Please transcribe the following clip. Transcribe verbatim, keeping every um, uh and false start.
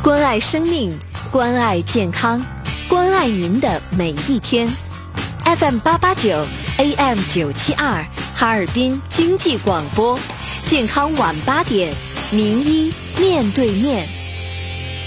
关爱生命，关爱健康，关爱您的每一天。F M 八八九 A M 九七二，哈尔滨经济广播，健康晚八点，名医面对面。